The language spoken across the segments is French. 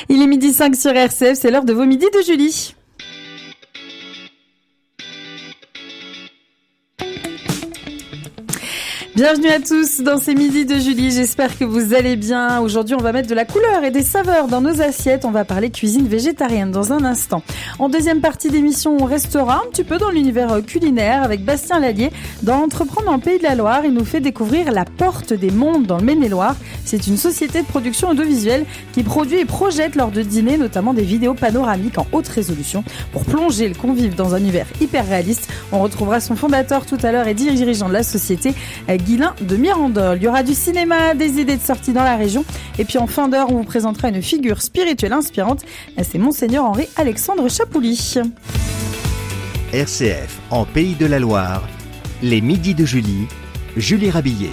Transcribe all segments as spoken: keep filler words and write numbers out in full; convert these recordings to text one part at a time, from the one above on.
Il est midi cinq sur R C F, c'est l'heure de vos midis de Julie. Bienvenue à tous dans ces midis de Julie, j'espère que vous allez bien. Aujourd'hui, on va mettre de la couleur et des saveurs dans nos assiettes. On va parler cuisine végétarienne dans un instant. En deuxième partie d'émission, on restera un petit peu dans l'univers culinaire avec Bastien Lallier. Dans Entreprendre en Pays de la Loire, il nous fait découvrir la Porte des Mondes dans le Maine-et-Loire. C'est une société de production audiovisuelle qui produit et projette lors de dîners, notamment des vidéos panoramiques en haute résolution pour plonger le convive dans un univers hyper réaliste. On retrouvera son fondateur tout à l'heure et dirigeant de la société, Guylain de Mirandol. Il y aura du cinéma, des idées de sortie dans la région. Et puis en fin d'heure, on vous présentera une figure spirituelle inspirante. C'est Monseigneur Henri-Alexandre Chapouli. R C F en Pays de la Loire, les midis de Julie, Julie Rabillet.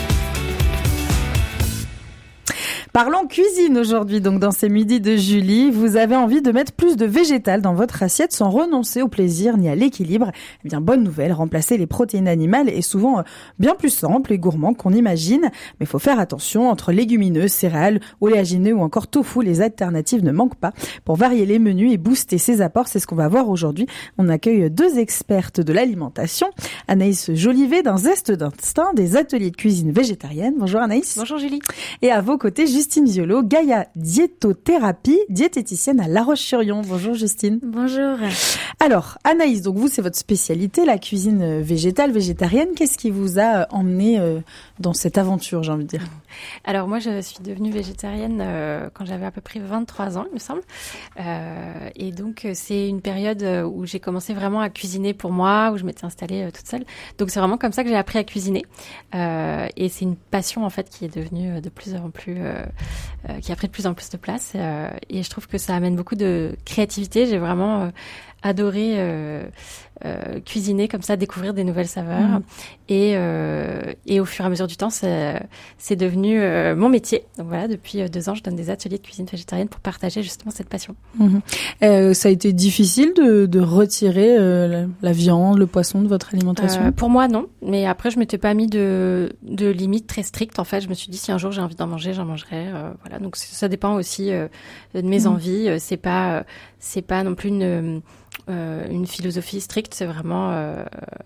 Parlons cuisine aujourd'hui, donc dans ces midis de Julie. Vous avez envie de mettre plus de végétal dans votre assiette sans renoncer au plaisir ni à l'équilibre. Eh bien, bonne nouvelle, remplacer les protéines animales est souvent bien plus simple et gourmand qu'on imagine. Mais il faut faire attention, entre légumineuses, céréales, oléagineux ou encore tofu, les alternatives ne manquent pas. Pour varier les menus et booster ses apports, c'est ce qu'on va voir aujourd'hui. On accueille deux expertes de l'alimentation. Anaïs Jolivet d'un Zeste d'Instinct, des ateliers de cuisine végétarienne. Bonjour Anaïs. Bonjour Julie. Et à vos côtés, Justine Violo, Gaïa Diétothérapie, diététicienne à La Roche-sur-Yon. Bonjour Justine. Bonjour. Alors, Anaïs, donc vous, c'est votre spécialité, la cuisine végétale, végétarienne. Qu'est-ce qui vous a emmené euh, dans cette aventure, j'ai envie de dire ? Alors moi, je suis devenue végétarienne euh, quand j'avais à peu près vingt-trois ans, il me semble. Euh, et donc, c'est une période où j'ai commencé vraiment à cuisiner pour moi, où je m'étais installée euh, toute seule. Donc, c'est vraiment comme ça que j'ai appris à cuisiner. Euh, et c'est une passion, en fait, qui est devenue de plus en plus... Euh, euh, qui a pris de plus en plus de place. Euh, et je trouve que ça amène beaucoup de créativité. J'ai vraiment... Euh, adoré euh, euh, cuisiner comme ça, découvrir des nouvelles saveurs. Mmh. Et, euh, et au fur et à mesure du temps, c'est, c'est devenu euh, mon métier. Donc voilà, depuis deux ans, je donne des ateliers de cuisine végétarienne pour partager justement cette passion. Mmh. Euh, ça a été difficile de, de retirer euh, la, la viande, le poisson de votre alimentation ? euh, Pour moi, non. Mais après, je m'étais pas mis de, de limites très strictes. En fait, je me suis dit, si un jour j'ai envie d'en manger, j'en mangerai. Euh, voilà. Donc ça dépend aussi euh, de mes mmh. envies. C'est pas, euh, c'est pas non plus une... Euh, une philosophie stricte, c'est vraiment... Euh...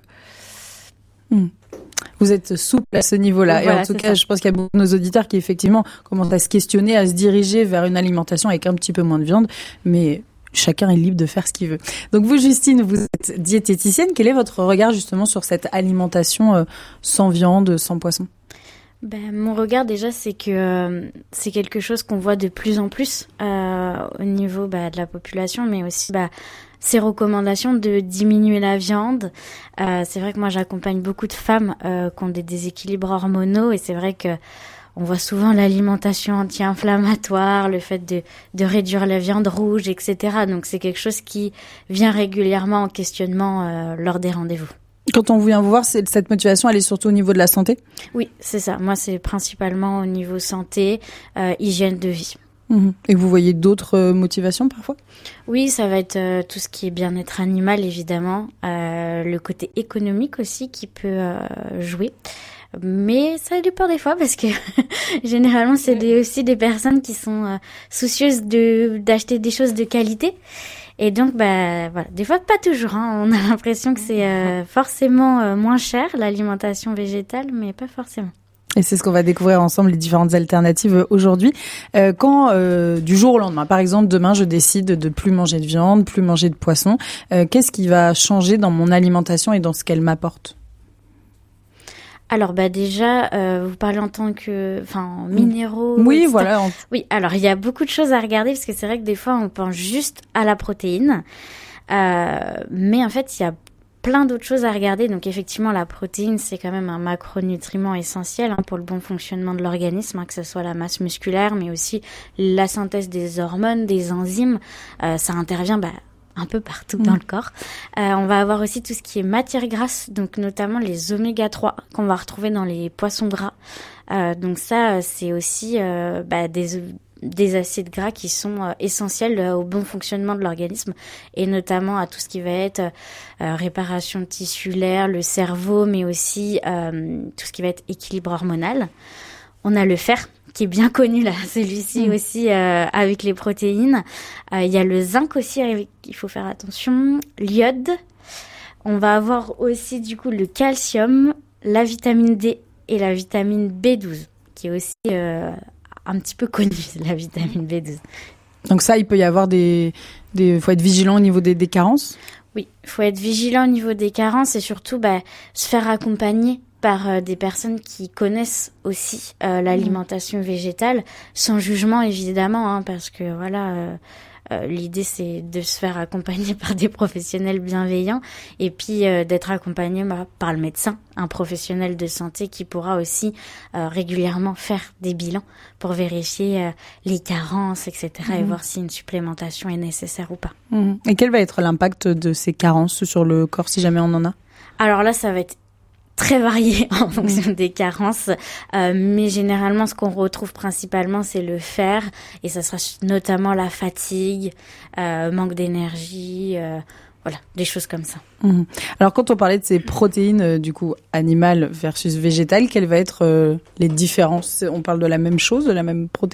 Mmh. Vous êtes souple à ce niveau-là. Voilà, et en tout cas, ça. Je pense qu'il y a beaucoup de nos auditeurs qui, effectivement, commencent à se questionner, à se diriger vers une alimentation avec un petit peu moins de viande. Mais chacun est libre de faire ce qu'il veut. Donc vous, Justine, vous êtes diététicienne. Quel est votre regard, justement, sur cette alimentation euh, sans viande, sans poisson ? Ben, mon regard déjà, c'est que euh, c'est quelque chose qu'on voit de plus en plus euh, au niveau bah, de la population, mais aussi bah, ces recommandations de diminuer la viande. Euh, c'est vrai que moi, j'accompagne beaucoup de femmes euh, qui ont des déséquilibres hormonaux, et c'est vrai que on voit souvent l'alimentation anti-inflammatoire, le fait de, de réduire la viande rouge, et cetera. Donc c'est quelque chose qui vient régulièrement en questionnement euh, lors des rendez-vous. Quand on vient vous voir, c'est, cette motivation, elle est surtout au niveau de la santé ? Oui, c'est ça. Moi, c'est principalement au niveau santé, euh, hygiène de vie. Mmh. Et vous voyez d'autres euh, motivations parfois ? Oui, ça va être euh, tout ce qui est bien-être animal, évidemment. Euh, le côté économique aussi qui peut euh, jouer. Mais ça dépend des fois parce que généralement, c'est des, aussi des personnes qui sont euh, soucieuses de, d'acheter des choses de qualité. Et donc, bah, voilà. Des fois, pas toujours, hein. On a l'impression que c'est euh, forcément euh, moins cher, l'alimentation végétale, mais pas forcément. Et c'est ce qu'on va découvrir ensemble, les différentes alternatives aujourd'hui. Euh, quand, euh, du jour au lendemain, par exemple, demain, je décide de plus manger de viande, plus manger de poisson, euh, qu'est-ce qui va changer dans mon alimentation et dans ce qu'elle m'apporte ? Alors bah déjà, euh, vous parlez en tant que, enfin, minéraux. Oui, et cetera. voilà. On... Oui, alors il y a beaucoup de choses à regarder parce que c'est vrai que des fois on pense juste à la protéine, euh, mais en fait il y a plein d'autres choses à regarder. Donc effectivement, la protéine c'est quand même un macronutriment essentiel hein, pour le bon fonctionnement de l'organisme, hein, que ce soit la masse musculaire, mais aussi la synthèse des hormones, des enzymes. Euh, ça intervient. Bah, un peu partout mmh. dans le corps. Euh, on va avoir aussi tout ce qui est matière grasse, donc notamment les oméga trois qu'on va retrouver dans les poissons gras. Euh, donc ça, c'est aussi euh, bah, des, des acides gras qui sont euh, essentiels euh, au bon fonctionnement de l'organisme et notamment à tout ce qui va être euh, réparation tissulaire, le cerveau, mais aussi euh, tout ce qui va être équilibre hormonal. On a le fer qui est bien connu là, celui-ci mmh. aussi euh, avec les protéines. Il euh, y a le zinc aussi, il faut faire attention, l'iode. On va avoir aussi du coup le calcium, la vitamine D et la vitamine B douze, qui est aussi euh, un petit peu connue, la vitamine B douze. Donc ça, il peut y avoir des... des... faut être vigilant au niveau des, des carences ? Oui, il faut être vigilant au niveau des carences et surtout bah, se faire accompagner par euh, des personnes qui connaissent aussi euh, l'alimentation végétale, sans jugement évidemment, hein, parce que voilà, euh, euh, l'idée c'est de se faire accompagner par des professionnels bienveillants et puis euh, d'être accompagné bah, par le médecin, un professionnel de santé qui pourra aussi euh, régulièrement faire des bilans pour vérifier euh, les carences, et cetera, mmh. et voir si une supplémentation est nécessaire ou pas. Mmh. Et quel va être l'impact de ces carences sur le corps si jamais on en a ? Alors là, ça va être très varié en fonction des carences, euh, mais généralement ce qu'on retrouve principalement c'est le fer et ça sera notamment la fatigue, euh, manque d'énergie, euh, voilà, des choses comme ça. Mmh. Alors quand on parlait de ces protéines euh, du coup animales versus végétales, quelles vont être euh, les différences ? On parle de la même chose, de la même protéine ?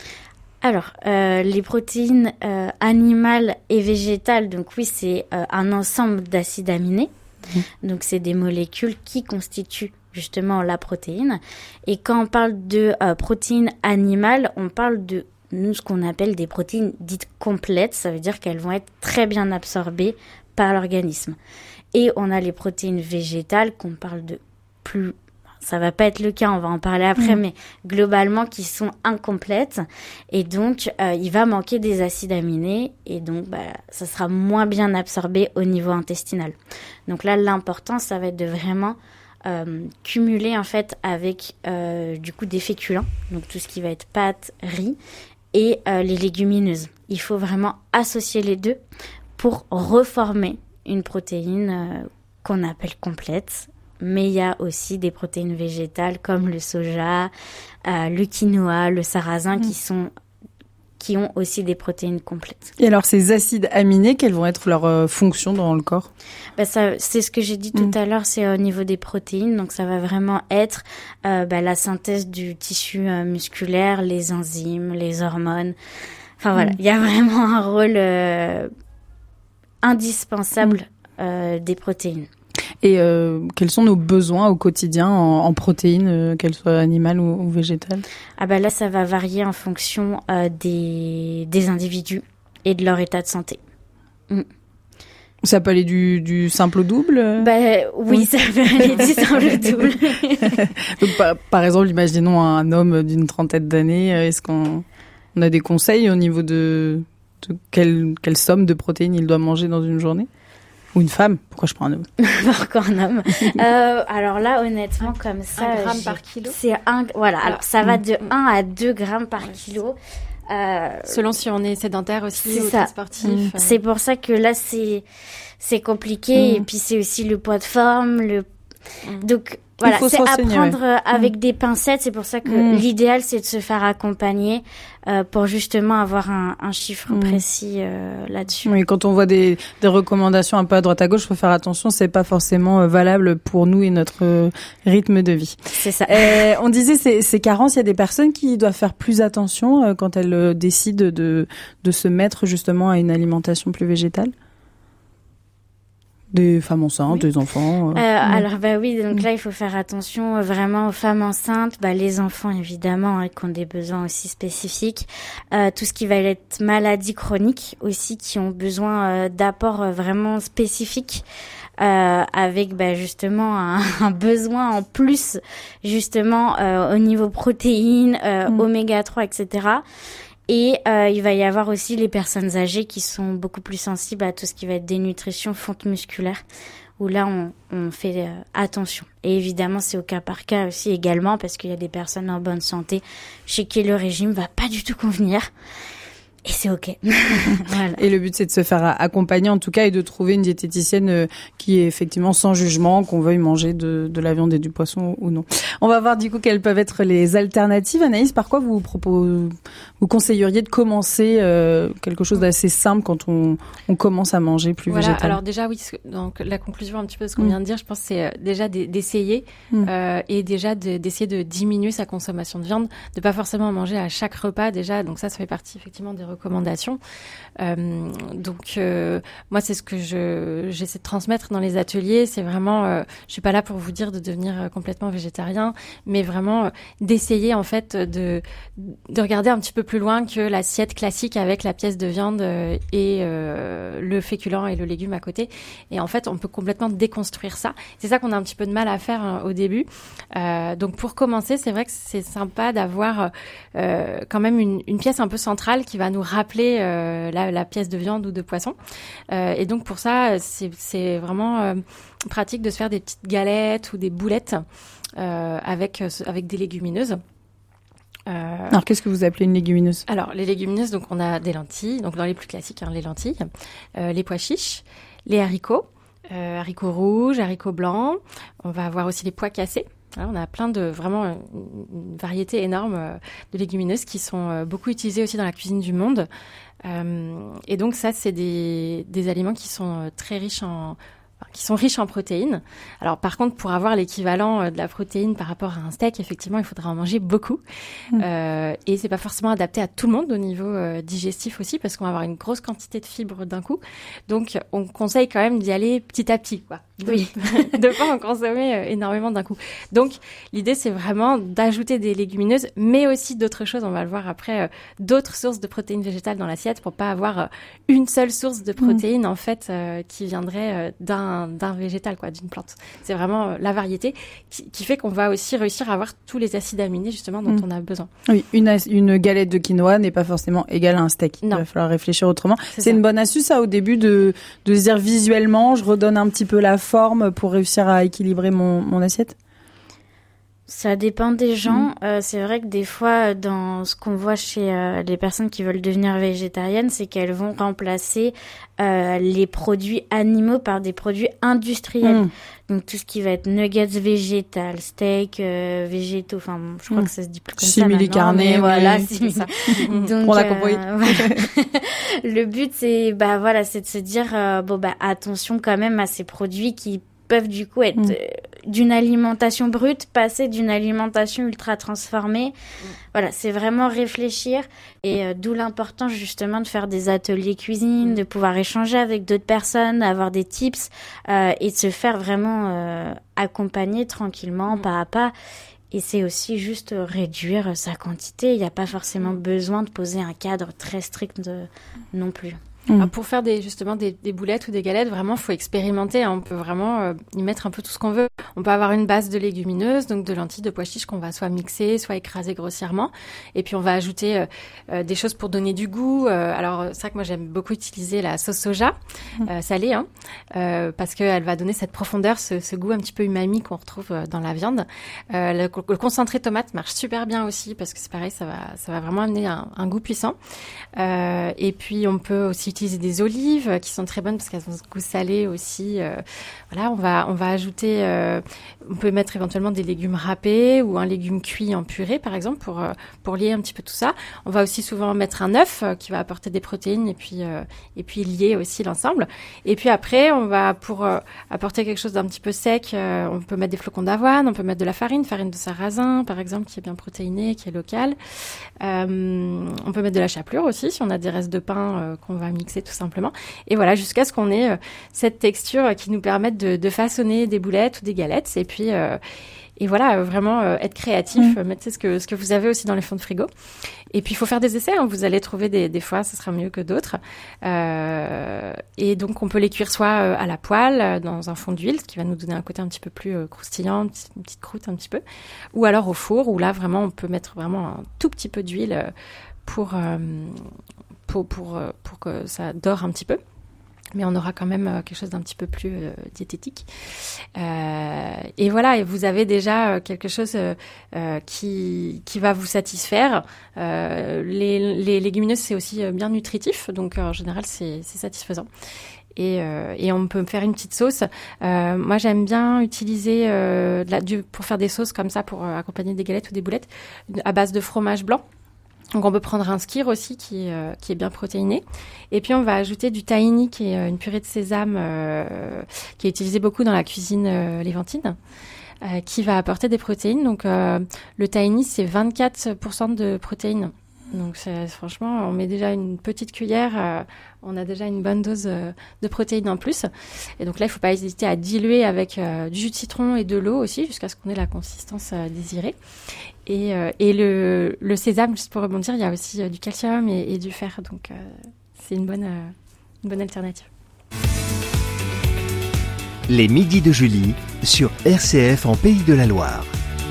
Alors, euh, les protéines euh, animales et végétales, donc oui, c'est euh, un ensemble d'acides aminés. Mmh. Donc, c'est des molécules qui constituent justement la protéine. Et quand on parle de euh, protéines animales, on parle de, nous, ce qu'on appelle des protéines dites complètes. Ça veut dire qu'elles vont être très bien absorbées par l'organisme. Et on a les protéines végétales qu'on parle de plus... Ça va pas être le cas, on va en parler après, mmh. mais globalement qui sont incomplètes. Et donc, euh, il va manquer des acides aminés et donc, bah, ça sera moins bien absorbé au niveau intestinal. Donc là, l'important, ça va être de vraiment euh, cumuler en fait avec euh, du coup des féculents, donc tout ce qui va être pâtes, riz et euh, les légumineuses. Il faut vraiment associer les deux pour reformer une protéine euh, qu'on appelle complète. Mais il y a aussi des protéines végétales comme le soja, euh, le quinoa, le sarrasin mmh. qui sont qui ont aussi des protéines complètes. Et alors ces acides aminés, quelles vont être leurs euh, fonctions dans le corps ? Bah ça, c'est ce que j'ai dit tout mmh. à l'heure, c'est au niveau des protéines, donc ça va vraiment être euh, bah, la synthèse du tissu euh, musculaire, les enzymes, les hormones. Enfin voilà, il mmh. y a vraiment un rôle euh, indispensable mmh. euh, des protéines. Et euh, quels sont nos besoins au quotidien en, en protéines, euh, qu'elles soient animales ou, ou végétales ? Ah bah là, ça va varier en fonction euh, des, des individus et de leur état de santé. Mm. Ça peut aller du, du simple au double ? Bah oui, oui. Ça peut aller du simple au double. Donc, par, par exemple, imaginons un homme d'une trentaine d'années. Est-ce qu'on on a des conseils au niveau de, de quelle, quelle somme de protéines il doit manger dans une journée ? Ou une femme ? Pourquoi je prends un homme ? Pourquoi un homme ? euh, Alors là, honnêtement, comme ça... Un gramme par kilo ? C'est un... Voilà, alors, alors ça mmh. va de un à deux grammes par ouais. kilo. Euh... Selon si on est sédentaire aussi c'est ou ça. sportif. Mmh. Euh... C'est pour ça que là, c'est, c'est compliqué. Mmh. Et puis, c'est aussi le poids de forme. Le... Mmh. Donc... Voilà, c'est apprendre ouais. avec mmh. des pincettes. C'est pour ça que mmh. l'idéal, c'est de se faire accompagner euh, pour justement avoir un, un chiffre mmh. précis euh, là-dessus. Oui, quand on voit des, des recommandations un peu à droite à gauche, il faut faire attention. C'est pas forcément valable pour nous et notre euh, rythme de vie. C'est ça. Et on disait ces, ces carences. Il y a des personnes qui doivent faire plus attention euh, quand elles euh, décident de de se mettre justement à une alimentation plus végétale. Des femmes enceintes, oui. des enfants. Euh, euh, mmh. Alors bah oui, donc mmh. là il faut faire attention euh, vraiment aux femmes enceintes, bah les enfants évidemment hein, qui ont des besoins aussi spécifiques, euh, tout ce qui va être maladies chroniques aussi qui ont besoin euh, d'apports euh, vraiment spécifiques. Euh, avec bah, justement un, un besoin en plus justement euh, au niveau protéines, euh, mmh. oméga trois, et cetera. Et euh, il va y avoir aussi les personnes âgées qui sont beaucoup plus sensibles à tout ce qui va être dénutrition, fonte musculaire, où là, on, on fait euh, attention. Et évidemment, c'est au cas par cas aussi également, parce qu'il y a des personnes en bonne santé chez qui le régime va pas du tout convenir. Et c'est ok. Voilà. Et le but, c'est de se faire accompagner, en tout cas, et de trouver une diététicienne qui est effectivement sans jugement, qu'on veuille manger de, de la viande et du poisson ou non. On va voir du coup quelles peuvent être les alternatives. Anaïs, par quoi vous proposez, vous conseilleriez de commencer euh, quelque chose d'assez simple quand on, on commence à manger plus voilà, végétal? Alors déjà, oui, donc la conclusion un petit peu de ce qu'on mmh. vient de dire, je pense, c'est déjà d'essayer mmh. euh, et déjà de, d'essayer de diminuer sa consommation de viande, de pas forcément manger à chaque repas déjà. Donc ça, ça fait partie effectivement des recommandations. Euh, donc euh, moi c'est ce que je j'essaie de transmettre dans les ateliers, c'est vraiment euh, je suis pas là pour vous dire de devenir euh, complètement végétarien, mais vraiment euh, d'essayer en fait de de regarder un petit peu plus loin que l'assiette classique avec la pièce de viande euh, et euh, le féculent et le légume à côté. Et en fait on peut complètement déconstruire ça. C'est ça qu'on a un petit peu de mal à faire hein, au début. Euh, donc pour commencer, c'est vrai que c'est sympa d'avoir euh, quand même une, une pièce un peu centrale qui va nous rappeler euh, la, la pièce de viande ou de poisson. Euh, et donc pour ça, c'est, c'est vraiment euh, pratique de se faire des petites galettes ou des boulettes euh, avec, avec des légumineuses. Euh, alors, qu'est-ce que vous appelez une légumineuse? Alors, les légumineuses, donc on a des lentilles, donc dans les plus classiques, hein, les lentilles, euh, les pois chiches, les haricots, euh, haricots rouges, haricots blancs. On va avoir aussi les pois cassés. Alors, on a plein de, vraiment, une variété énorme de légumineuses qui sont beaucoup utilisées aussi dans la cuisine du monde. Euh, et donc, ça, c'est des, des aliments qui sont très riches en, qui sont riches en protéines. Alors, par contre, pour avoir l'équivalent de la protéine par rapport à un steak, effectivement, il faudra en manger beaucoup. Mmh. Euh, et c'est pas forcément adapté à tout le monde au niveau euh, digestif aussi, parce qu'on va avoir une grosse quantité de fibres d'un coup. Donc, on conseille quand même d'y aller petit à petit, quoi. Oui. De pas en consommer euh, énormément d'un coup. Donc, l'idée, c'est vraiment d'ajouter des légumineuses, mais aussi d'autres choses. On va le voir après, euh, d'autres sources de protéines végétales dans l'assiette pour pas avoir euh, une seule source de protéines, mmh. en fait, euh, qui viendrait euh, d'un, d'un végétal, quoi, d'une plante. C'est vraiment euh, la variété qui, qui fait qu'on va aussi réussir à avoir tous les acides aminés, justement, dont mmh. on a besoin. Oui, une, une galette de quinoa n'est pas forcément égale à un steak. Non. Il va falloir réfléchir autrement. C'est, c'est une bonne astuce, ça, au début, de, de se dire visuellement, je redonne un petit peu la forme pour réussir à équilibrer mon, mon assiette? Ça dépend des gens. Mmh. Euh, c'est vrai que des fois, dans ce qu'on voit chez euh, les personnes qui veulent devenir végétariennes, c'est qu'elles vont remplacer euh, les produits animaux par des produits industriels. Mmh. Donc tout ce qui va être nuggets végétal, steak euh, végétaux, enfin je crois mmh. que ça se dit plus comme simili ça carné, mais oui, voilà, oui, c'est ça. Donc on a compris. Euh, voilà. Le but c'est bah voilà, c'est de se dire euh, bon bah attention quand même à ces produits qui peuvent du coup être mmh. euh, d'une alimentation brute, passer d'une alimentation ultra transformée. Mmh. Voilà, c'est vraiment réfléchir et euh, d'où l'importance justement de faire des ateliers cuisine, mmh. de pouvoir échanger avec d'autres personnes, avoir des tips euh, et de se faire vraiment euh, accompagner tranquillement, mmh. pas à pas. Et c'est aussi juste réduire sa quantité. Il n'y a pas forcément besoin de poser un cadre très strict de... non plus. Mmh. Alors pour faire des, justement des, des boulettes ou des galettes, vraiment, faut expérimenter. Hein. On peut vraiment euh, y mettre un peu tout ce qu'on veut. On peut avoir une base de légumineuses, donc de lentilles, de pois chiches qu'on va soit mixer, soit écraser grossièrement. Et puis on va ajouter euh, euh, des choses pour donner du goût. Euh, alors c'est vrai que moi j'aime beaucoup utiliser la sauce soja mmh. euh, salée, hein, euh, parce qu'elle va donner cette profondeur, ce, ce goût un petit peu umami qu'on retrouve dans la viande. Euh, le, le concentré tomate marche super bien aussi, parce que c'est pareil, ça va, ça va vraiment amener un, un goût puissant. Euh, et puis on peut aussi utiliser des olives qui sont très bonnes parce qu'elles ont ce goût salé aussi. Euh, voilà, on va on va ajouter, euh, on peut mettre éventuellement des légumes râpés ou un légume cuit en purée par exemple pour euh, pour lier un petit peu tout ça. On va aussi souvent mettre un œuf euh, qui va apporter des protéines et puis euh, et puis lier aussi l'ensemble. Et puis après, on va pour euh, apporter quelque chose d'un petit peu sec, euh, on peut mettre des flocons d'avoine, on peut mettre de la farine, farine de sarrasin par exemple qui est bien protéinée, qui est locale. Euh, on peut mettre de la chapelure aussi si on a des restes de pain euh, qu'on va mixer tout simplement. Et voilà, jusqu'à ce qu'on ait euh, cette texture euh, qui nous permette de, de façonner des boulettes ou des galettes. Et puis, euh, et voilà, euh, vraiment euh, être créatif, mmh. euh, mettre ce que, ce que vous avez aussi dans les fonds de frigo. Et puis, il faut faire des essais. Hein. Vous allez trouver des, des fois, ce sera mieux que d'autres. Euh, et donc, on peut les cuire soit euh, à la poêle, euh, dans un fond d'huile, ce qui va nous donner un côté un petit peu plus euh, croustillant, une petite, une petite croûte un petit peu. Ou alors au four, où là, vraiment, on peut mettre vraiment un tout petit peu d'huile euh, pour... Euh, Pour, pour, pour que ça dore un petit peu. mais on aura quand même euh, quelque chose d'un petit peu plus euh, diététique. Euh, et voilà, et vous avez déjà euh, quelque chose euh, euh, qui qui va vous satisfaire. Euh, les, les légumineuses, c'est aussi euh, bien nutritif, donc euh, en général, c'est, c'est satisfaisant. Et, euh, et on peut faire une petite sauce. Euh, moi, j'aime bien utiliser euh, de la, du, pour faire des sauces comme ça, pour euh, accompagner des galettes ou des boulettes, à base de fromage blanc. Donc on peut prendre un skyr aussi qui, euh, qui est bien protéiné. Et puis on va ajouter du tahini qui est une purée de sésame euh, qui est utilisée beaucoup dans la cuisine euh, lévantine, euh, qui va apporter des protéines. Donc euh, le tahini c'est vingt-quatre pour cent de protéines. Donc c'est, franchement, on met déjà une petite cuillère, euh, on a déjà une bonne dose euh, de protéines en plus. Et donc là, il ne faut pas hésiter à diluer avec euh, du jus de citron et de l'eau aussi, jusqu'à ce qu'on ait la consistance euh, désirée. Et, euh, et le, le sésame, juste pour rebondir, il y a aussi euh, du calcium et, et du fer, donc euh, c'est une bonne, euh, une bonne alternative. Les midis de Julie sur R C F en Pays de la Loire.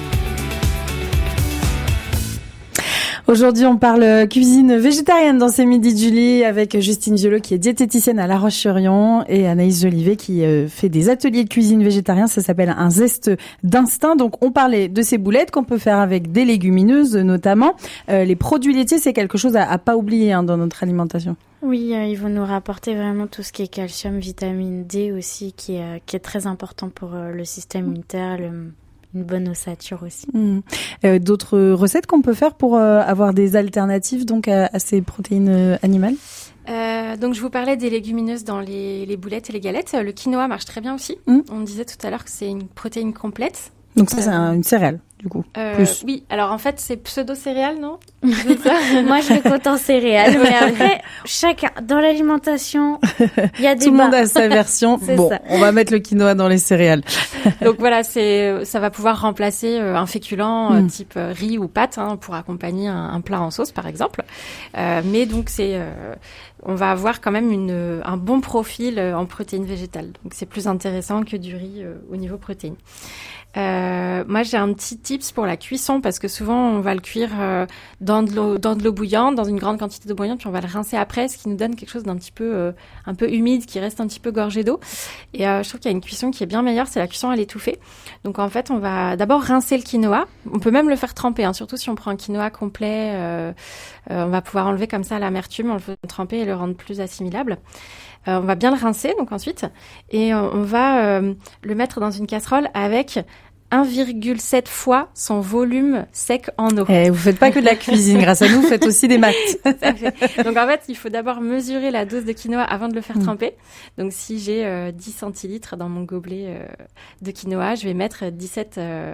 Aujourd'hui, on parle cuisine végétarienne dans ces midis de Julie avec Justine Violot qui est diététicienne à La Roche-sur-Yon et Anaïs Jolivet qui fait des ateliers de cuisine végétarien. Ça s'appelle un zeste d'instinct. Donc, on parlait de ces boulettes qu'on peut faire avec des légumineuses notamment. Euh, les produits laitiers, c'est quelque chose à, à pas oublier hein, dans notre alimentation. Oui, euh, ils vont nous rapporter vraiment tout ce qui est calcium, vitamine D aussi, qui est, euh, qui est très important pour euh, le système immunitaire, le... une bonne ossature aussi. Mmh. Euh, d'autres recettes qu'on peut faire pour euh, avoir des alternatives donc à, à ces protéines euh, animales euh, Donc je vous parlais des légumineuses dans les, les boulettes et les galettes. Le quinoa marche très bien aussi. Mmh. On disait tout à l'heure que c'est une protéine complète. Donc ça, euh, c'est un, une céréale, du coup. Euh, plus. Oui, alors en fait, c'est pseudo-céréales, non? Moi, je le compte en céréales, mais après, chacun, dans l'alimentation, il y a des Tout le monde a sa version. Bon, ça. On va mettre le quinoa dans les céréales. Donc voilà, c'est, ça va pouvoir remplacer un féculent mm. type riz ou pâte hein, pour accompagner un, un plat en sauce, par exemple. Euh, mais donc, c'est, euh, on va avoir quand même une, un bon profil en protéines végétales. Donc, c'est plus intéressant que du riz euh, au niveau protéines. Euh, moi, j'ai un petit tips pour la cuisson parce que souvent, on va le cuire euh, dans de l'eau, dans de l'eau bouillante, dans une grande quantité d'eau bouillante, puis on va le rincer après, ce qui nous donne quelque chose d'un petit peu, euh, un peu humide, qui reste un petit peu gorgé d'eau. Et euh, je trouve qu'il y a une cuisson qui est bien meilleure, c'est la cuisson à l'étouffée. Donc en fait, on va d'abord rincer le quinoa. On peut même le faire tremper, hein, surtout si on prend un quinoa complet. Euh, euh, on va pouvoir enlever comme ça l'amertume, on le fait tremper et le rendre plus assimilable. Euh, on va bien le rincer, donc ensuite, et on, on va euh, le mettre dans une casserole avec un virgule sept fois son volume sec en eau. Et vous faites pas que de la cuisine, grâce à nous, vous faites aussi des maths. Donc en fait, il faut d'abord mesurer la dose de quinoa avant de le faire mmh. tremper. Donc si j'ai euh, dix centilitres dans mon gobelet euh, de quinoa, je vais mettre dix-sept euh,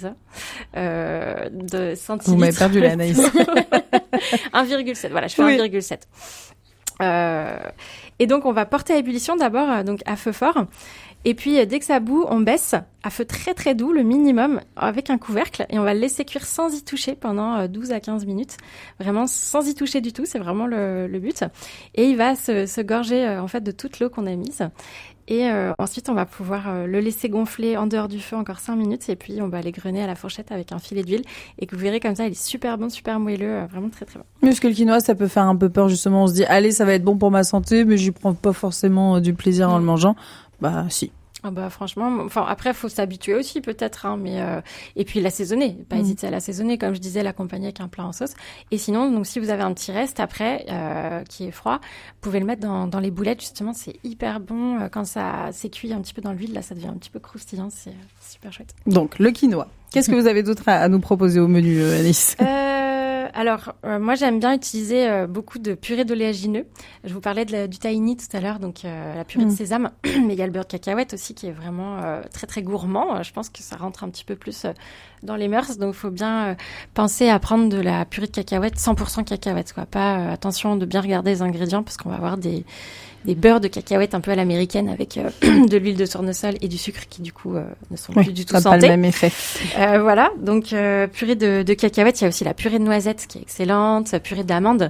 euh, de centilitres. Vous m'avez perdu l'analyse. un virgule sept, voilà, je fais oui. un virgule sept. Euh, et donc on va porter à ébullition d'abord euh, donc à feu fort et puis euh, dès que ça bout on baisse à feu très très doux le minimum avec un couvercle et on va le laisser cuire sans y toucher pendant euh, douze à quinze minutes, vraiment sans y toucher du tout, c'est vraiment le, le but et il va se, se gorger euh, en fait de toute l'eau qu'on a mise. Et euh, ensuite, on va pouvoir euh, le laisser gonfler en dehors du feu encore cinq minutes et puis on va l'égrener à la fourchette avec un filet d'huile et que vous verrez comme ça, il est super bon, super moelleux, euh, vraiment très très bon. Mais est-ce que le quinoa, ça peut faire un peu peur justement, on se dit allez, ça va être bon pour ma santé, mais j'y prends pas forcément euh, du plaisir mmh. en le mangeant. Bah si. Ah bah franchement, enfin après faut s'habituer aussi peut-être, hein, mais euh, et puis l'assaisonner, pas mmh. hésiter à l'assaisonner comme je disais, l'accompagner avec un plat en sauce. Et sinon, donc si vous avez un petit reste après euh, qui est froid, vous pouvez le mettre dans, dans les boulettes justement, c'est hyper bon quand ça s'est cuit un petit peu dans l'huile, là ça devient un petit peu croustillant, c'est, c'est super chouette. Donc le quinoa. Qu'est-ce que vous avez d'autre à, à nous proposer au menu, Anaïs ? euh, Alors euh, moi j'aime bien utiliser euh, beaucoup de purée d'oléagineux. Je vous parlais de la, du tahini tout à l'heure, donc euh, la purée mmh. de sésame, mais il y a le beurre de cacahuète aussi qui est vraiment euh, très très gourmand. Je pense que ça rentre un petit peu plus euh, dans les mœurs, donc il faut bien euh, penser à prendre de la purée de cacahuète cent pour cent cacahuète, quoi. Pas euh, attention de bien regarder les ingrédients parce qu'on va avoir des des beurres de cacahuète un peu à l'américaine avec euh, de l'huile de tournesol et du sucre qui du coup euh, ne sont oui, plus du tout ça santé. Pas le même effet. Euh, voilà, donc euh, purée de, de cacahuète, il y a aussi la purée de noisettes qui est excellente, purée d'amande.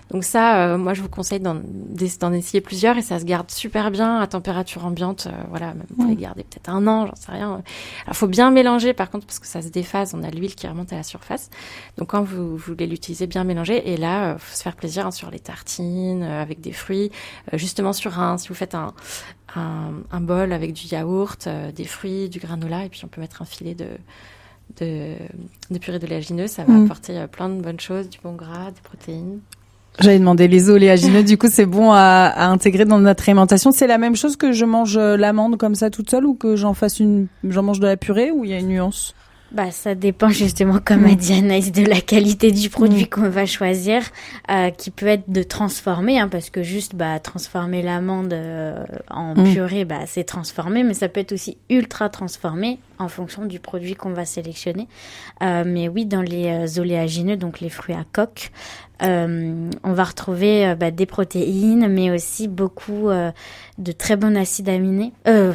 Donc ça, euh, moi, je vous conseille d'en, d'en essayer plusieurs et ça se garde super bien à température ambiante. Euh, voilà, même vous pouvez mmh. garder peut-être un an, j'en sais rien. Alors, faut bien mélanger, par contre, parce que ça se déphase. On a l'huile qui remonte à la surface. Donc, quand vous, vous voulez l'utiliser, bien mélanger. Et là, euh, faut se faire plaisir hein, sur les tartines, euh, avec des fruits. Euh, justement, sur un, si vous faites un, un, un bol avec du yaourt, euh, des fruits, du granola, et puis on peut mettre un filet de de, de purée d'oléagineux, ça va mmh. apporter euh, plein de bonnes choses, du bon gras, des protéines. J'avais demandé les oléagineux, du coup c'est bon à, à intégrer dans notre alimentation. C'est la même chose que je mange l'amande comme ça toute seule ou que j'en fasse une, j'en mange de la purée ou il y a une nuance? Bah, ça dépend justement, comme a dit Anaïs, de la qualité du produit mmh. qu'on va choisir, euh, qui peut être de transformer, hein, parce que juste bah transformer l'amande euh, en mmh. purée, bah c'est transformé, mais ça peut être aussi ultra transformé en fonction du produit qu'on va sélectionner. Euh, mais oui, dans les euh, oléagineux, donc les fruits à coque, euh, on va retrouver euh, bah, des protéines, mais aussi beaucoup euh, de très bons acides aminés. Euh,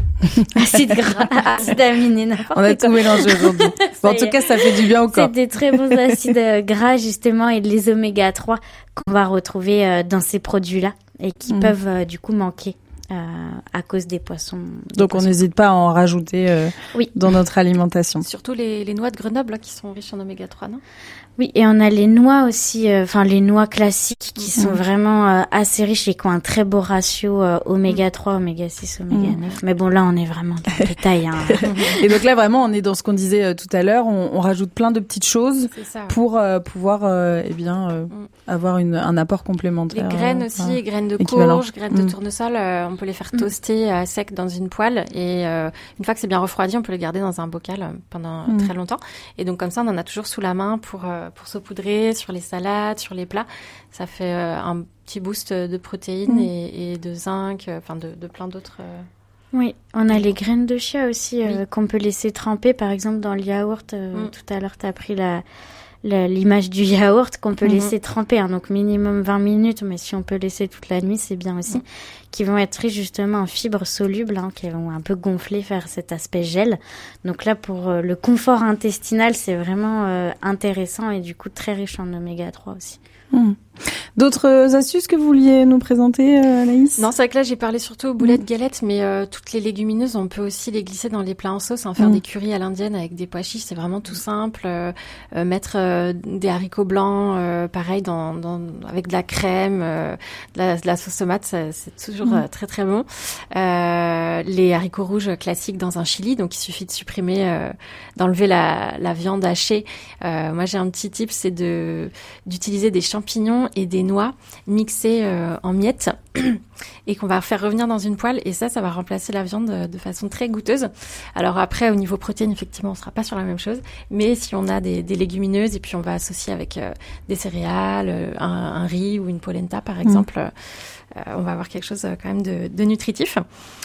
Acide gras, acide aminé, n'importe quoi. On a tout mélangé aujourd'hui. Bon, en tout cas, ça fait du bien au corps. C'est des très bons acides gras, justement, et les oméga trois qu'on va retrouver euh, dans ces produits-là et qui mmh. peuvent, euh, du coup, manquer euh, à cause des poissons. Des Donc, poissons. on n'hésite pas à en rajouter euh, oui. dans notre alimentation. Surtout les, les noix de Grenoble, là, qui sont riches en oméga trois, non ? Oui, et on a les noix aussi, enfin euh, les noix classiques qui mmh. sont vraiment euh, assez riches et qui ont un très beau ratio euh, oméga trois, oméga six, oméga neuf. Mmh. Mais bon, là, on est vraiment dans le détail. Hein. Et donc là, vraiment, on est dans ce qu'on disait euh, tout à l'heure. On, on rajoute plein de petites choses ça, ouais. pour euh, pouvoir euh, eh bien, euh, mmh. avoir une, un apport complémentaire. Les graines aussi, euh, graines de courge, graines mmh. de tournesol, euh, on peut les faire toaster à sec dans une poêle. Et euh, une fois que c'est bien refroidi, on peut les garder dans un bocal pendant mmh. très longtemps. Et donc comme ça, on en a toujours sous la main pour... Euh, pour saupoudrer sur les salades, sur les plats. Ça fait euh, un petit boost de protéines mmh. et, et de zinc, enfin euh, de, de plein d'autres... Euh... Oui, on a les graines de chia aussi euh, oui. qu'on peut laisser tremper, par exemple, dans le yaourt. Euh, mmh. Tout à l'heure, tu as pris la, la, l'image du yaourt qu'on peut mmh. laisser tremper, hein, donc minimum vingt minutes, mais si on peut laisser toute la nuit, c'est bien aussi. Mmh. Qui vont être riches justement en fibres solubles, hein, qui vont un peu gonfler, faire cet aspect gel. Donc là, pour euh, le confort intestinal, c'est vraiment euh, intéressant et du coup très riche en oméga trois aussi. Mmh. D'autres astuces que vous vouliez nous présenter, euh, Anaïs ? Non, c'est vrai que là, j'ai parlé surtout aux boulettes mmh. galettes, mais euh, toutes les légumineuses, on peut aussi les glisser dans les plats en sauce, hein, faire mmh. des currys à l'indienne avec des pois chiches, c'est vraiment tout simple. Euh, euh, mettre euh, des haricots blancs, euh, pareil, dans, dans, avec de la crème, euh, de, la, de la sauce tomate, ça, c'est toujours mmh. euh, très très bon. Euh, les haricots rouges classiques dans un chili, donc il suffit de supprimer, euh, d'enlever la, la viande hachée. Euh, moi, j'ai un petit tip, c'est de d'utiliser des champignons et des noix mixées euh, en miettes et qu'on va faire revenir dans une poêle et ça, ça va remplacer la viande de, de façon très goûteuse. Alors après, au niveau protéines, effectivement, on sera pas sur la même chose, mais si on a des, des légumineuses et puis on va associer avec euh, des céréales, euh, un, un riz ou une polenta par exemple, mmh. euh, on va avoir quelque chose euh, quand même de, de nutritif.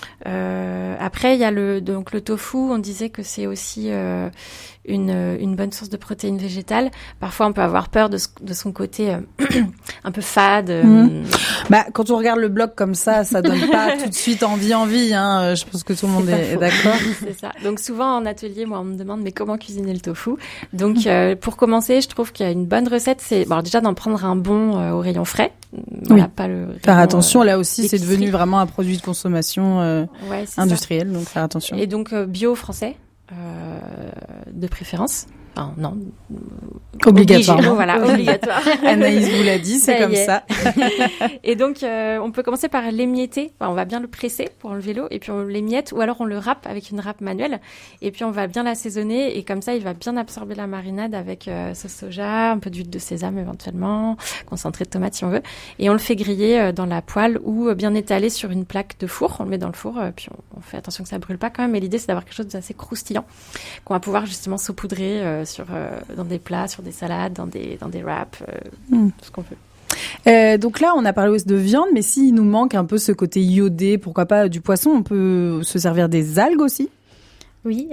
Euh, après, il y a le donc le tofu. On disait que c'est aussi euh, une une bonne source de protéines végétales. Parfois, on peut avoir peur de, de son côté euh, un peu fade. Mmh. Bah, quand on regarde le blog comme ça, ça donne pas tout de suite envie, envie. Hein. Je pense que tout le monde est, est d'accord. C'est ça. Donc souvent en atelier, moi, on me demande mais comment cuisiner le tofu. Donc euh, pour commencer, je trouve qu'il y a une bonne recette, c'est bon, alors déjà d'en prendre un bon euh, au rayon frais. Voilà, oui. pas le rayon, faire attention. Euh, là aussi, l'épicerie. C'est devenu vraiment un produit de consommation euh, ouais, industriel. Donc faire attention. Et donc euh, bio français euh, de préférence. Enfin, non. Obligatoirement. Voilà, obligatoire. Anaïs vous l'a dit, c'est ça comme ça. Et donc, euh, on peut commencer par l'émietter. Enfin, on va bien le presser pour enlever l'eau et puis on l'émiette ou alors on le râpe avec une râpe manuelle. Et puis, on va bien l'assaisonner et comme ça, il va bien absorber la marinade avec euh, sauce soja, un peu d'huile de sésame éventuellement, concentré de tomate si on veut. Et on le fait griller euh, dans la poêle ou euh, bien étalé sur une plaque de four. On le met dans le four, euh, puis on, on fait attention que ça brûle pas quand même. Mais l'idée, c'est d'avoir quelque chose d'assez croustillant qu'on va pouvoir justement saupoudrer euh, sur euh, dans des plats, sur des salades, dans des dans des wraps, euh, mmh. tout ce qu'on veut. Euh, donc là, on a parlé aussi de viande, mais s'il nous manque un peu ce côté iodé, pourquoi pas du poisson, on peut se servir des algues aussi ? Oui,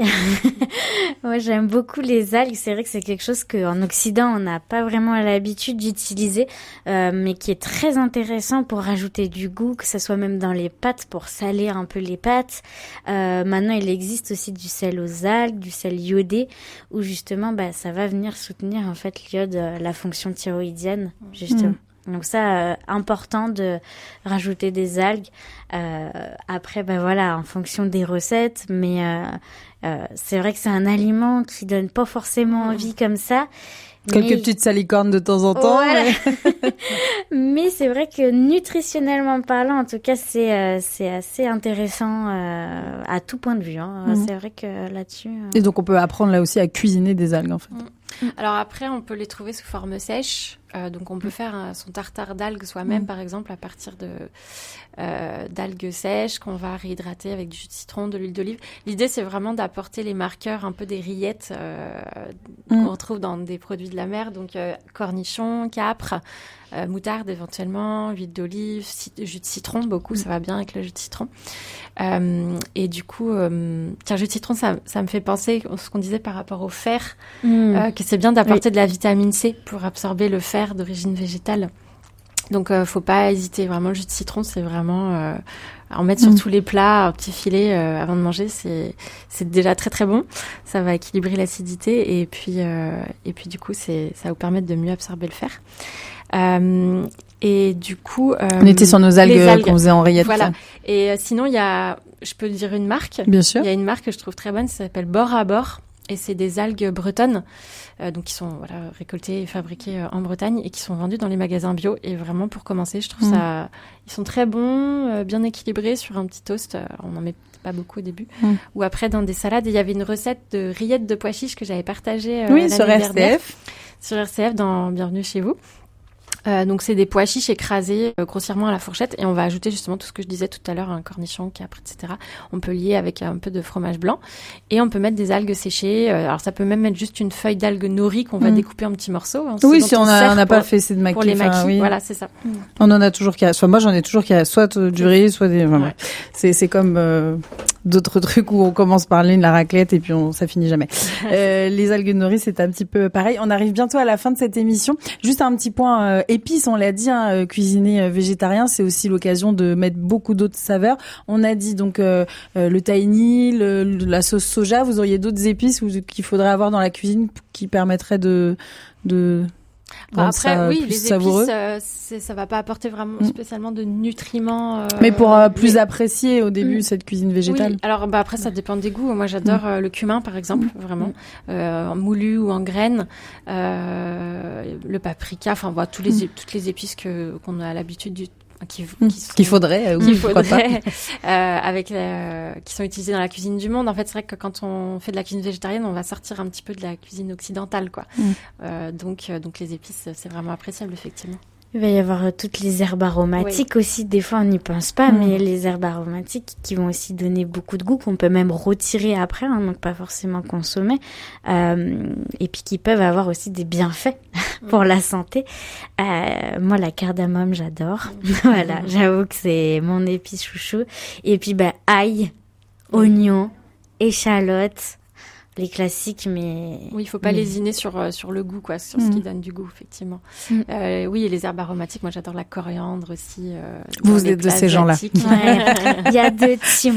moi j'aime beaucoup les algues. C'est vrai que c'est quelque chose qu'en Occident on n'a pas vraiment l'habitude d'utiliser, euh, mais qui est très intéressant pour rajouter du goût, que ce soit même dans les pâtes pour saler un peu les pâtes. Euh, maintenant il existe aussi du sel aux algues, du sel iodé, où justement bah ça va venir soutenir en fait l'iode, la fonction thyroïdienne justement. Mmh. Donc ça, euh, important de rajouter des algues. Euh, après, ben voilà, en fonction des recettes, mais euh, euh, c'est vrai que c'est un aliment qui donne pas forcément envie comme ça. Quelques mais... petites salicornes de temps en temps. Voilà. Mais, mais c'est vrai que nutritionnellement parlant, en tout cas, c'est euh, c'est assez intéressant euh, à tout point de vue. Hein. Mmh. C'est vrai que là-dessus. Euh... Et donc on peut apprendre là aussi à cuisiner des algues en fait. Mmh. Alors après, on peut les trouver sous forme sèche. Euh, donc on peut faire euh, son tartare d'algues soi-même, mmh. par exemple, à partir de euh, d'algues sèches qu'on va réhydrater avec du jus de citron, de l'huile d'olive. L'idée, c'est vraiment d'apporter les marqueurs un peu des rillettes euh, mmh. qu'on trouve dans des produits de la mer. Donc euh, cornichons, capres, euh, moutarde éventuellement, huile d'olive, jus de citron, beaucoup, mmh. ça va bien avec le jus de citron. Euh, et du coup, euh, tiens, jus de citron, ça, ça me fait penser à ce qu'on disait par rapport au fer, mmh. euh, que c'est bien d'apporter oui. de la vitamine C pour absorber le fer d'origine végétale. Donc, euh, faut pas hésiter. Vraiment, le jus de citron, c'est vraiment euh, en mettre sur mmh. tous les plats, un petit filet euh, avant de manger. C'est c'est déjà très très bon. Ça va équilibrer l'acidité et puis euh, et puis du coup, c'est ça va vous permettre de mieux absorber le fer. Euh, et du coup, euh, on était sur nos algues, algues. qu'on faisait en rillettes. Voilà. Et euh, sinon, il y a, je peux dire une marque. Bien sûr. Il y a une marque que je trouve très bonne. Ça s'appelle Bord à Bord. Et c'est des algues bretonnes, euh, donc qui sont voilà récoltées et fabriquées euh, en Bretagne et qui sont vendues dans les magasins bio. Et vraiment pour commencer, je trouve mmh. ça, ils sont très bons, euh, bien équilibrés sur un petit toast. Euh, on n'en met pas beaucoup au début. Mmh. Ou après dans des salades. Et il y avait une recette de rillettes de pois chiches que j'avais partagée euh, oui, l'année sur dernière, R C F. Sur R C F dans Bienvenue chez vous. Euh, donc c'est des pois chiches écrasés euh, grossièrement à la fourchette et on va ajouter justement tout ce que je disais tout à l'heure, un cornichon, capre, et cetera. On peut lier avec un peu de fromage blanc et on peut mettre des algues séchées. Euh, alors ça peut même être juste une feuille d'algue nourrie qu'on va mmh. découper en petits morceaux. Hein, oui, si on n'a on pas fait c'est de maquis. Pour les maquis, enfin, oui. voilà, c'est ça. Mmh. On en a toujours qui a, soit moi j'en ai toujours qui a soit du riz, soit des. Enfin, ouais. C'est c'est comme euh, d'autres trucs où on commence par l'une la raclette et puis on ça finit jamais. euh, les algues nourries c'est un petit peu pareil. On arrive bientôt à la fin de cette émission. Juste un petit point euh, épices, on l'a dit. Euh, cuisiner euh, végétarien, c'est aussi l'occasion de mettre beaucoup d'autres saveurs. On a dit donc euh, euh, le tahini, le, la sauce soja. Vous auriez d'autres épices ou, qu'il faudrait avoir dans la cuisine qui permettraient de de Bah après, oui, les savoureux. épices, euh, c'est, ça va pas apporter vraiment mmh. spécialement de nutriments. Euh, mais pour euh, plus mais... apprécier au début mmh. cette cuisine végétale. Oui. Alors bah après, ça dépend des goûts. Moi, j'adore mmh. euh, le cumin, par exemple, mmh. vraiment, euh, en moulu ou en graines. Euh, le paprika, enfin, voilà, tous les mmh. toutes les épices que qu'on a l'habitude du Qui, qui sont, qu'il faudrait, qu'il oui, faudrait euh, avec euh, qui sont utilisés dans la cuisine du monde. En fait, c'est vrai que quand on fait de la cuisine végétarienne, on va sortir un petit peu de la cuisine occidentale, quoi. Mm. Euh, donc, euh, donc les épices, c'est vraiment appréciable, effectivement. Il va y avoir euh, toutes les herbes aromatiques oui. aussi. Des fois, on n'y pense pas, mmh. mais les herbes aromatiques qui vont aussi donner beaucoup de goût, qu'on peut même retirer après, hein, donc pas forcément consommer, euh, et puis qui peuvent avoir aussi des bienfaits mmh. pour la santé. Euh, moi, la cardamome, j'adore. Mmh. Voilà, j'avoue que c'est mon épice chouchou. Et puis, bah, ail, mmh. oignon, échalote. Les classiques, mais... Oui, il faut pas mmh. lésiner sur, euh, sur le goût, quoi, sur mmh. ce qui donne du goût, effectivement. Mmh. Euh, oui, et les herbes aromatiques, moi j'adore la coriandre aussi. Euh, Vous êtes de ces gens-là. Ouais. Il y a deux teams.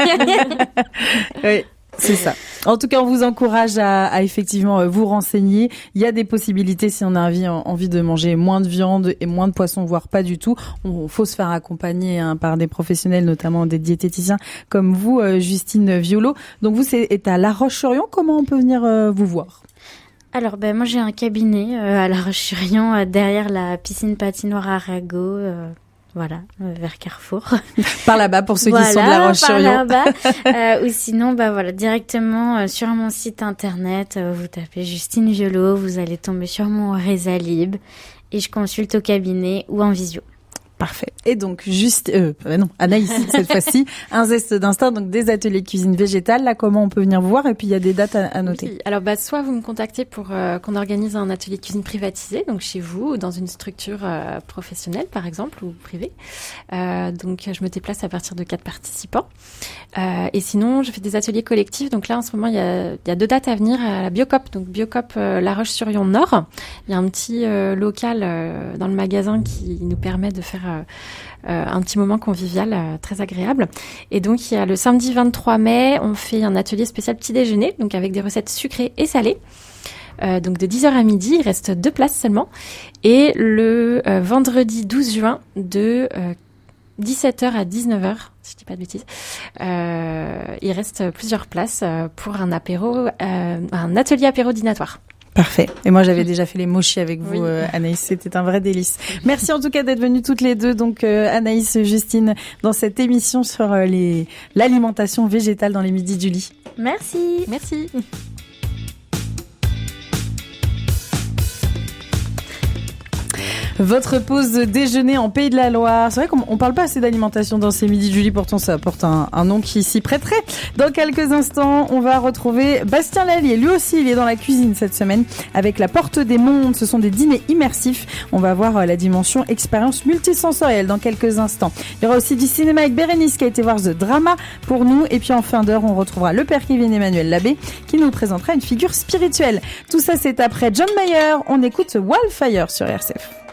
Oui. C'est ça. En tout cas, on vous encourage à, à effectivement vous renseigner. Il y a des possibilités si on a envie, envie de manger moins de viande et moins de poisson, voire pas du tout. On faut se faire accompagner hein, par des professionnels, notamment des diététiciens comme vous, euh, Justine Violo. Donc vous, c'est à La Roche-sur-Yon. Comment on peut venir euh, vous voir ? Alors, ben moi j'ai un cabinet euh, à La Roche-sur-Yon, euh, derrière la piscine patinoire Arago. Euh... Voilà, euh, vers Carrefour. Par là-bas, pour ceux voilà, qui sont de La Roche-sur-Yon. Par là-bas. euh, ou sinon, bah voilà, directement euh, sur mon site internet, euh, vous tapez Justine Violo, vous allez tomber sur mon Résalib et je consulte au cabinet ou en visio. Parfait. Et donc, juste, euh, non, Anaïs, cette fois-ci, un zeste d'instinct, donc des ateliers de cuisine végétale. Là, comment on peut venir vous voir? Et puis, il y a des dates à, à noter. Oui. Alors, bah, soit vous me contactez pour euh, qu'on organise un atelier de cuisine privatisé, donc chez vous, ou dans une structure euh, professionnelle, par exemple, ou privée. Euh, donc, je me déplace à partir de quatre participants. Euh, et sinon, je fais des ateliers collectifs. Donc là, en ce moment, il y a, il y a deux dates à venir à la Biocop. Donc, Biocop euh, La Roche-sur-Yon Nord. Il y a un petit euh, local euh, dans le magasin qui nous permet de faire Euh, euh, un petit moment convivial euh, très agréable. Et donc, il y a le samedi vingt-trois mai, on fait un atelier spécial petit déjeuner, donc avec des recettes sucrées et salées. Euh, donc de dix heures à midi, il reste deux places seulement. Et le euh, vendredi douze juin, de euh, dix-sept heures à dix-neuf heures, si je dis pas de bêtises, euh, il reste plusieurs places pour un apéro, euh, un atelier apéro dînatoire. Parfait. Et moi, j'avais déjà fait les mochis avec vous, oui. euh, Anaïs. C'était un vrai délice. Merci en tout cas d'être venues toutes les deux. Donc, euh, Anaïs, Justine, dans cette émission sur euh, les, l'alimentation végétale dans les midis de Julie. Merci. Merci. Votre pause déjeuner en Pays de la Loire. C'est vrai qu'on on parle pas assez d'alimentation dans ces midis de Julie, pourtant ça apporte un, un nom qui s'y prêterait. Dans quelques instants, on va retrouver Bastien Lallier. Lui aussi, il est dans la cuisine cette semaine avec la Porte des Mondes. Ce sont des dîners immersifs. On va voir la dimension expérience multisensorielle dans quelques instants. Il y aura aussi du cinéma avec Bérénice qui a été voir The Drama pour nous. Et puis en fin d'heure, on retrouvera le père Kevin Emmanuel Labbé qui nous présentera une figure spirituelle. Tout ça, c'est après John Mayer. On écoute Wildfire sur R C F.